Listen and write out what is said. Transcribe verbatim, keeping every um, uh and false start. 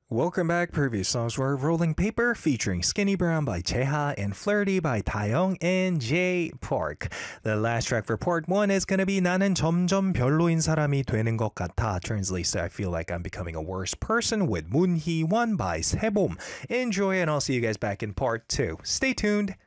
Welcome back. Previous songs were Rolling Paper featuring Skinny Brown by Cheha and Flirty by Taeyong and J Park. The last track for part one is going to be 나는 점점 별로인 사람이 되는 것 같아. Translates to I feel like I'm becoming a worse person with Moon Hee-won by Sebom. Enjoy and I'll see you guys back in part two. Stay tuned.